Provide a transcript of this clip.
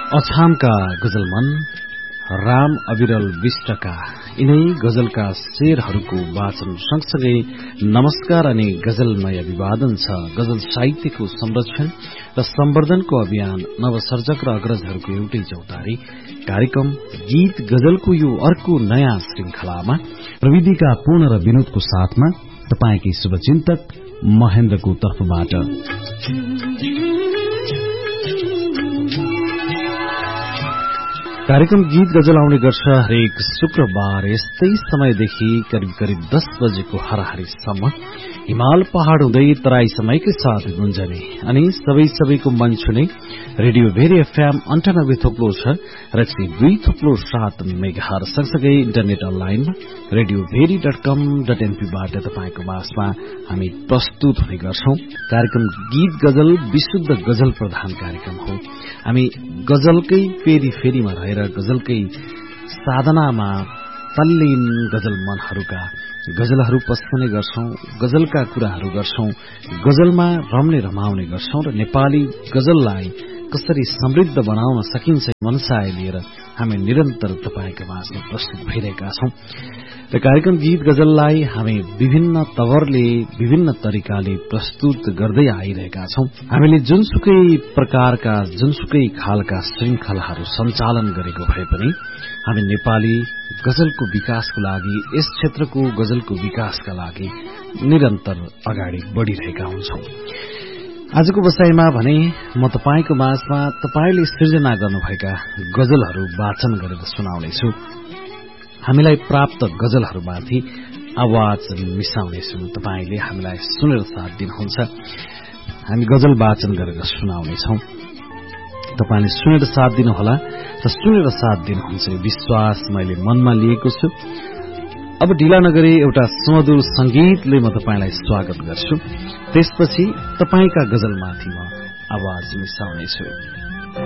अछामका गजल मन राम अविरल विष्टका यिनै गजलका शेरहरूको वाचन सँगसँगै नमस्कार अनि गजलमय विवादन छ। गजल साहित्यको संरक्षण र सम्वर्धनको अभियान नवसर्जक र अग्रजहरूको एउटै चौतारी कार्यक्रम गीत गजलको यो अर्को नयाँ श्रृंखलामा प्रविधिका पूर्ण र विनोदको साथमा तपाईकै शुभचिन्तक महेन्द्रको तर्फबाट कार्यक्रम गीत गजल आउने गर्छ हरेक शुक्रबार यस्तै समयदेखि करिब करिब 10 बजेको हराहरीसम्म हिमाल पहाड़ हुँदै तराई समयकै साथ गुन्जने अनि सबैको मन छुने रेडियो भेरी एफएम 98.6 र 102.7 मेगाहर्ज सँगसँगै इन्टरनेट अनलाइनमा radioveri.com.np बाट तपाईको माझमा हामी प्रस्तुत हुने गर्छौं। कार्यक्रम गीत गजल विशुद्ध गजल प्रधान कार्यक्रम हो। हामी गजलकै फेरीमा रहेर गजलकै साधनामा तल्लीन गजल मनहरूका गजलहरू पस्कने गर्छौं, गजलका कुराहरू गर्छौं, गजलमा रम्ने रमाउने गर्छौं र नेपाली गजललाई कसरी समृद्ध बनाउन सकिन्छ मनसाय लिएर हामी निरन्तर तपाईका माझमा प्रस्तुत भइरहेका छौं। र कार्यक्रम गीत गजललाई हामी विभिन्न तवरले विभिन्न तरिकाले प्रस्तुत गर्दै आइरहेका छौं। हामीले जुनसुकै प्रकारका जुनसुकै खालका श्रृंखलाहरू सञ्चालन गरेको भए पनि हामी नेपाली गजलको विकासको लागि यस क्षेत्रको गजलको विकासका लागि निरन्तर अगाडि बढ़िरहेका हुन्छौं। आजको बसाईमा भने म तपाईको माझमा तपाईले सृजना गर्नुभएका गजलहरू वाचन गरेर सुनाउनेछु। हामीलाई प्राप्त गजलहरूमाथि आवाज मिसाउनेछु। तपाईले हामीलाई सुनेर साथ दिनुहुन्छ। हामी गजल वाचन गरेर सुनाउनेछौं। तपाईले सुनेर साथ दिनुहोला र सुनेर साथ दिनुहुन्छ विश्वास मैले मनमा लिएको छु। अब ढिला नगरी एउटा सुमधुर संगीतले म तपाईलाई स्वागत गर्छु। त्यसपछि तपाईका गजलमाथि म आवाज मिसाउनेछु।